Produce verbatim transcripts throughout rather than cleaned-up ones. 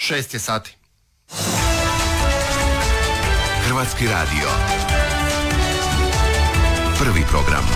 Šest je sati. Hrvatski radio. Prvi program.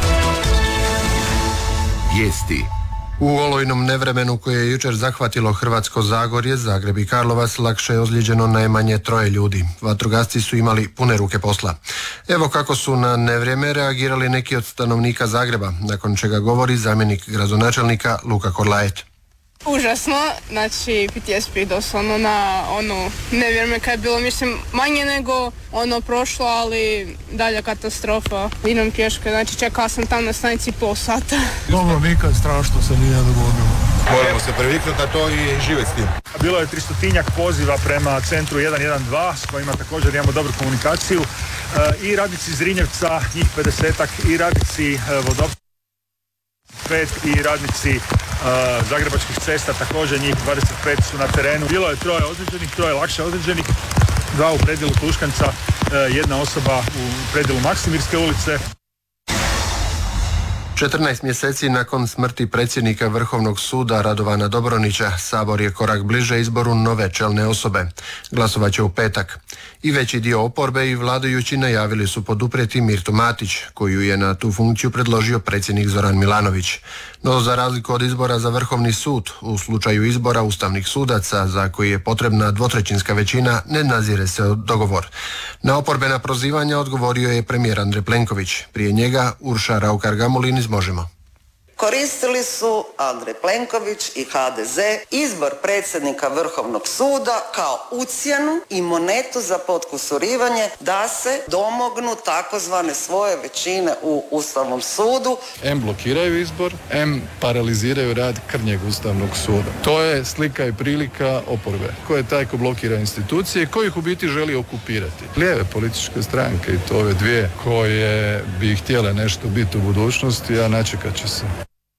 Vijesti. U olujnom nevremenu koje je jučer zahvatilo Hrvatsko Zagorje, Zagreb i Karlovac, lakše je ozlijeđeno najmanje troje ljudi. Vatrogasci su imali pune ruke posla. Evo kako su na nevrijeme reagirali neki od stanovnika Zagreba, nakon čega govori zamjenik gradonačelnika Luka Korlajet. Užasno, znači P T S P doslovno na ono nevrijeme kad je bilo, mislim, manje nego ono prošlo, ali dalja katastrofa. Idem pješke, znači čekala sam tam na stanici pol sata. Dobro, nikad strašno se nije dogodilo. Moramo se priviknuti na to i živjeti s tim. Bilo je tristotinjak poziva prema centru jedan jedan dva s kojima također imamo dobru komunikaciju. E, I radnici Zrinjevca, njih pedesetak, i radnici e, vodopstva pet i radnici uh, Zagrebačkih cesta, također njih dvadeset pet su na terenu. Bilo je troje ozlijeđenih, troje lakše ozlijeđenih, dva u predjelu Tuškanca, uh, jedna osoba u predjelu Maksimirske ulice. četrnaest mjeseci nakon smrti predsjednika Vrhovnog suda Radovana Dobronića, Sabor je korak bliže izboru nove čelne osobe. Glasovat će u petak. I veći dio oporbe i vladajući najavili su poduprijeti Mirtu Matić, koju je na tu funkciju predložio predsjednik Zoran Milanović. No za razliku od izbora za Vrhovni sud, u slučaju izbora ustavnih sudaca, za koji je potrebna dvotrećinska većina, ne nazire se dogovor. Na oporbena prozivanja odgovorio je premijer Andrej Plenković. Prije njega Urša Raukar-Gamulin iz Možemo. Koristili su Andrej Plenković i H D Z izbor predsjednika Vrhovnog suda kao ucjenu i monetu za potkusurivanje da se domognu takozvane svoje većine u Ustavnom sudu. Em blokiraju izbor, em paraliziraju rad krnjeg Ustavnog suda. To je slika i prilika oporbe. Ko je taj ko blokira institucije, ko ih u biti želi okupirati. Lijeve političke stranke, i to ove dvije koje bi htjele nešto biti u budućnosti, a načekat će se.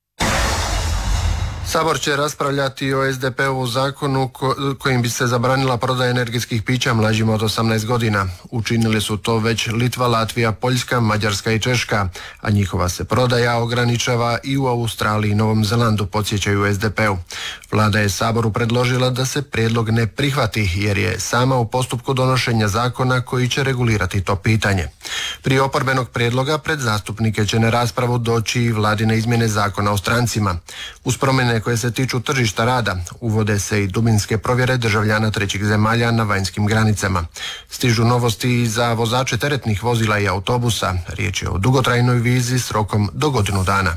Sabor će raspravljati o S D P-ovu zakonu ko- kojim bi se zabranila prodaja energetskih pića mlađima od osamnaest godina. Učinili su to već Litva, Latvija, Poljska, Mađarska i Češka, a njihova se prodaja ograničava i u Australiji i Novom Zelandu, podsjećaju S D P-u. Vlada je Saboru predložila da se prijedlog ne prihvati jer je sama u postupku donošenja zakona koji će regulirati to pitanje. Prije oporbenog prijedloga pred zastupnike će na raspravu doći i vladine izmjene zakona o strancima. Uz promjene koje se tiču tržišta rada, uvode se i dubinske provjere državljana trećih zemalja na vanjskim granicama. Stižu novosti i za vozače teretnih vozila i autobusa. Riječ je o dugotrajnoj vizi s rokom do godinu dana.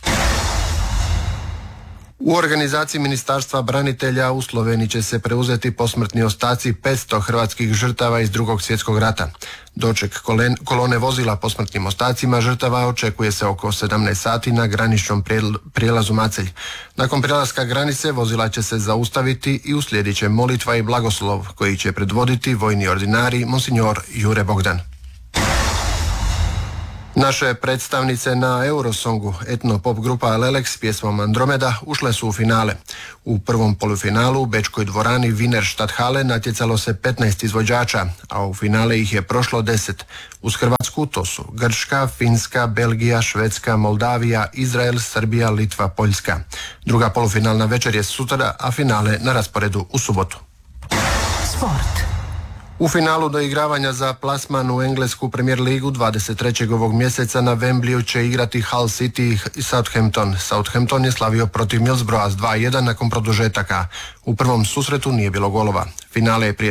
U organizaciji Ministarstva branitelja u Sloveniji će se preuzeti posmrtni ostaci petsto hrvatskih žrtava iz Drugog svjetskog rata. Doček kolone vozila posmrtnim ostacima žrtava očekuje se oko sedamnaest sati na graničnom prijelazu Macelj. Nakon prelaska granice vozila će se zaustaviti i uslijedit će molitva i blagoslov koji će predvoditi vojni ordinari monsignor Jure Bogdan. Naše predstavnice na Eurosongu, etno pop grupa Lelex s pjesmom Andromeda ušle su u finale. U prvom polufinalu u bečkoj dvorani Wiener Stadthalle natjecalo se petnaest izvođača, a u finale ih je prošlo deset. Uz Hrvatsku to su Grčka, Finska, Belgija, Švedska, Moldavija, Izrael, Srbija, Litva, Poljska. Druga polufinalna večer je sutra, a finale na rasporedu u subotu. Sport. U finalu doigravanja za plasman u englesku Premier ligu dvadeset trećeg ovog mjeseca na Wembleyu će igrati Hull City i Southampton. Southampton je slavio protiv Middlesbrougha s dva jedan nakon produžetaka. U prvom susretu nije bilo golova. Finale je prije